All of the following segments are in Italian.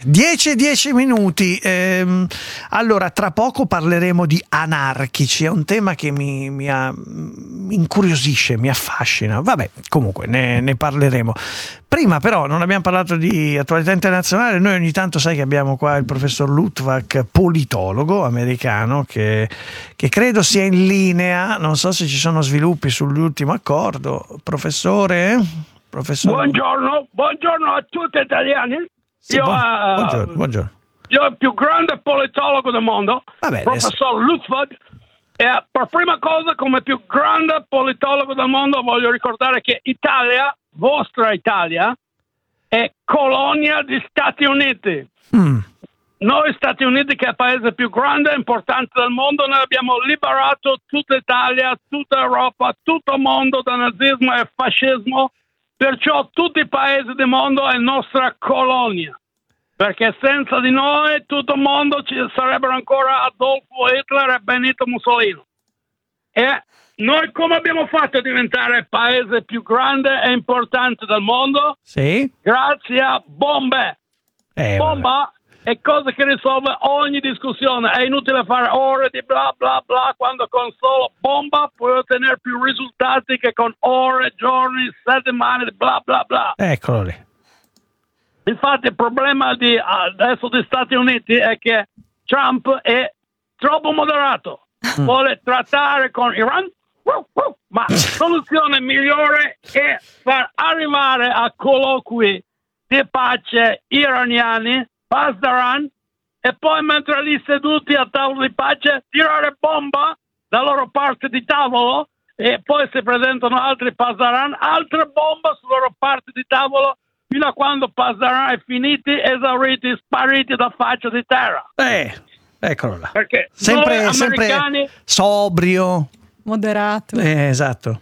10 minuti. Allora, tra poco parleremo di anarchici, è un tema che mi incuriosisce, mi affascina. Vabbè, comunque ne parleremo. Prima però non abbiamo parlato di attualità internazionale. Noi ogni tanto sai che abbiamo qua il professor Luttwak, politologo americano, che credo sia in linea. Non so se ci sono sviluppi sull'ultimo accordo. Professore? Buongiorno a tutti gli italiani. Sì, buongiorno. Io il più grande politologo del mondo, Vabbè, professor Luttwak, e per prima cosa, come più grande politologo del mondo, voglio ricordare che Italia, vostra Italia, è colonia degli Stati Uniti. Noi Stati Uniti, che è il paese più grande e importante del mondo, noi abbiamo liberato tutta Italia, tutta Europa, tutto il mondo da nazismo e fascismo. Perciò tutti i paesi del mondo è nostra colonia, perché senza di noi tutto il mondo ci sarebbero ancora Adolfo Hitler e Benito Mussolini. E noi come abbiamo fatto a diventare il paese più grande e importante del mondo? Sì. Grazie a bombe. Bomba è cosa che risolve ogni discussione. È inutile fare ore di bla bla bla quando con solo bomba puoi ottenere più risultati che con ore, giorni, settimane di bla bla bla. Eccolo lì. Infatti il problema adesso degli Stati Uniti è che Trump è troppo moderato. Vuole trattare con Iran, ma la soluzione migliore è far arrivare a colloqui di pace iraniani, Pasdaran, e poi mentre lì seduti a tavolo di pace tirare bomba da loro parte di tavolo, e poi si presentano altri Pasdaran, altre bombe sulla loro parte di tavolo, fino a quando Pasdaran è finiti, esauriti, spariti da faccia di terra. Eccolo là. Perché sempre americani, sobrio, moderato. Esatto.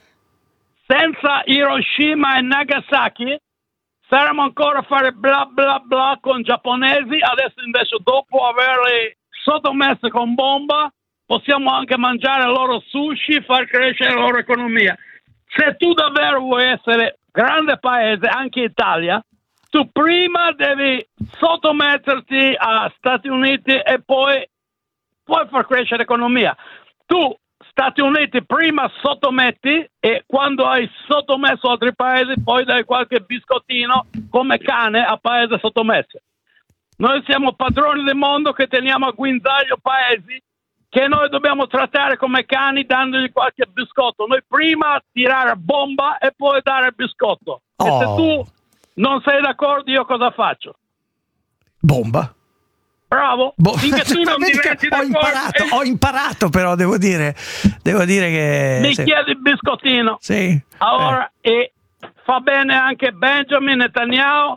senza Hiroshima e Nagasaki saremmo ancora a fare bla bla bla con i giapponesi. Adesso invece, dopo averli sottomessi con bomba, possiamo anche mangiare il loro sushi, far crescere la loro economia. Se tu davvero vuoi essere grande paese, anche Italia, tu prima devi sottometterti a Stati Uniti e poi puoi far crescere l'economia. Tu, Stati Uniti, prima sottometti, e quando hai sottomesso altri paesi poi dai qualche biscottino come cane a paese sottomesso. Noi siamo padroni del mondo che teniamo a guinzaglio paesi che noi dobbiamo trattare come cani dandogli qualche biscotto. Noi prima tirare bomba e poi dare biscotto. E se tu non sei d'accordo, io cosa faccio? Bomba. Bravo. Finché tu non diventi d'accordo. Ho imparato, però devo dire che mi chiedi il biscottino. Sì. Allora, e fa bene anche Benjamin Netanyahu.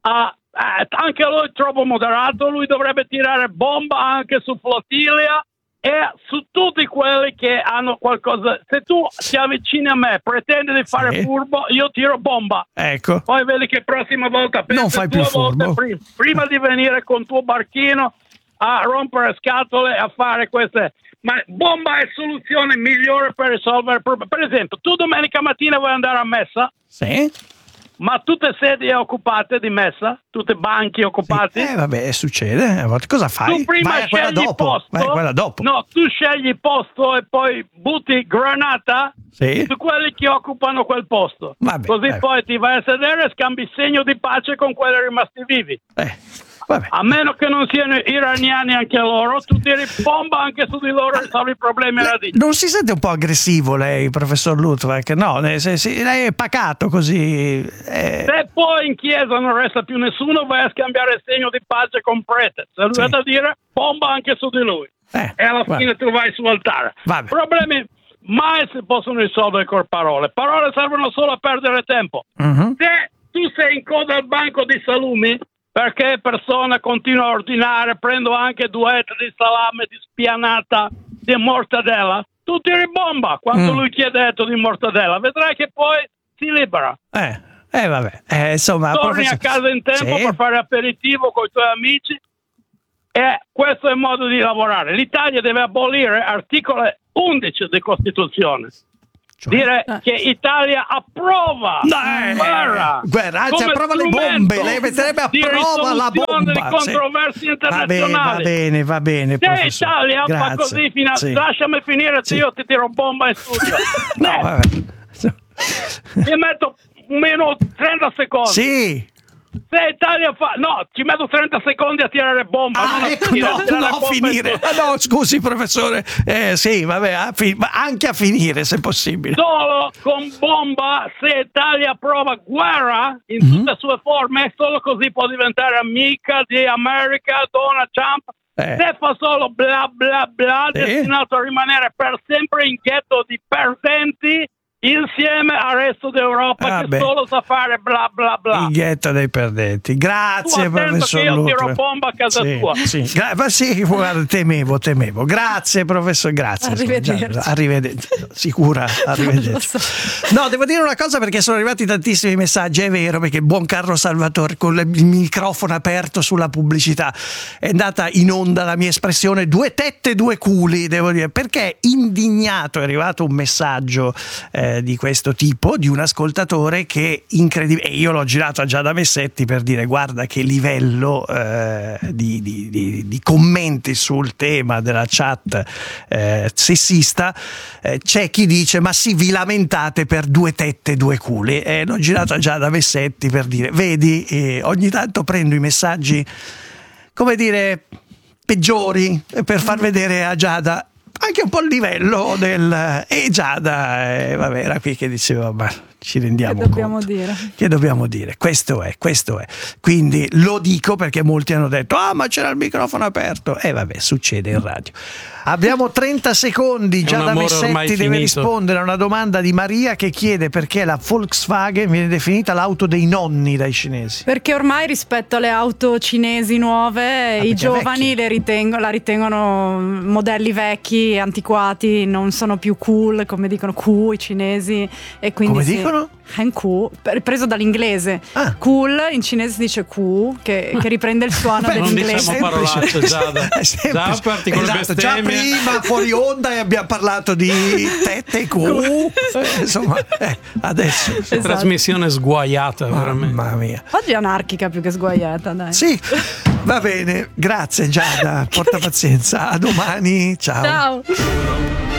Anche lui è troppo moderato. Lui dovrebbe tirare bomba anche su Flotilla e su tutti quelli che hanno qualcosa. Se tu ti avvicini a me, pretendi di fare furbo, io tiro bomba. Ecco. Poi vedi che prossima volta non fai più furbo. Prima di venire con tuo barchino a rompere scatole, a fare queste. Ma bomba è soluzione migliore per risolvere il problema. Per esempio, tu domenica mattina vuoi andare a messa? Sì. Ma tutte sedie occupate di messa? Tutti banchi occupati? Sì. Vabbè, succede. A volte cosa fai? Tu prima vai a quella scegli il dopo. posto. Vai a quella dopo. No, tu scegli il posto e poi butti granata su quelli che occupano quel posto. Vabbè, Così poi ti vai a sedere e scambi segno di pace con quelli rimasti vivi. Vabbè. A meno che non siano iraniani anche loro, tu tiri bomba anche su di loro e risolvi i problemi radici. Non si sente un po' aggressivo lei, professor Luttwak? No, lei è pacato così. Se poi in chiesa non resta più nessuno, vai a scambiare il segno di pace con prete. Se lui ha da dire, bomba anche su di lui. E alla fine tu vai sull'altare. Problemi mai si possono risolvere con parole. Parole servono solo a perdere tempo. Se tu sei in coda al banco di salumi, perché persone continuano a ordinare, prendo anche 2 etri di salame, di spianata, di mortadella, tu tiri bomba quando lui chiede di mortadella, vedrai che poi si libera. Vabbè. Insomma, torni a casa in tempo per fare aperitivo con i tuoi amici, e questo è il modo di lavorare. L'Italia deve abolire articolo 11 di Costituzione. dire che Italia approva guerra, anzi approva le bombe, lei metterebbe a prova la bomba di controversie internazionali. Va bene, se Italia fa così, lasciami finire, io ti tiro bomba in studio. Mi metto meno 30 secondi. Sì. Se Italia ci metto 30 secondi a tirare bomba. Finire. No, scusi professore. Sì, vabbè, anche a finire se possibile. Solo con bomba, se Italia approva guerra in tutte le sue forme, solo così può diventare amica di America, Donald Trump. Se fa solo bla bla bla, destinato a rimanere per sempre in ghetto di perdenti, insieme al resto d'Europa che solo sa fare bla bla bla. Il ghetto dei perdenti. Grazie professor che io tiro bomba a casa tua. Sì, guarda, temevo. Grazie professor, grazie. Arrivederci. Sicura, arrivederci. No, devo dire una cosa, perché sono arrivati tantissimi messaggi, è vero, perché il buon Carlo Salvatore con il microfono aperto sulla pubblicità è andata in onda la mia espressione due tette due culi, devo dire, perché indignato è arrivato un messaggio di questo tipo, di un ascoltatore che incredibile, e io l'ho girato a Giada Messetti per dire: guarda che livello di commenti sul tema della chat sessista, c'è chi dice: ma sì, vi lamentate per due tette due culi, e l'ho girato a Giada Messetti per dire: vedi, ogni tanto prendo i messaggi, come dire, peggiori, per far vedere a Giada anche un po' il livello e Giada vabbè, era qui che diceva: ma ci rendiamo conto? Che dobbiamo dire? Questo è. Quindi lo dico perché molti hanno detto: ma c'era il microfono aperto. Vabbè, succede in radio. Abbiamo 30 secondi. Giada Messetti deve rispondere a una domanda di Maria, che chiede perché la Volkswagen viene definita l'auto dei nonni dai cinesi. Perché ormai, rispetto alle auto cinesi nuove, i giovani la ritengono modelli vecchi, antiquati, non sono più cool, come dicono i cinesi, e quindi come dicono? Hanku, preso dall'inglese. Cool in cinese si dice Ku, che riprende il suono dell'inglese. Non diciamo parolacce, Giada. Già parti con le bestemmie. Già prima fuori onda e abbiamo parlato di tette e Ku. Insomma, adesso. Trasmissione sguaiata, veramente. Mamma mia. Oggi è anarchica più che sguaiata, dai. Sì, va bene. Grazie Giada, porta pazienza. A domani, ciao. Ciao.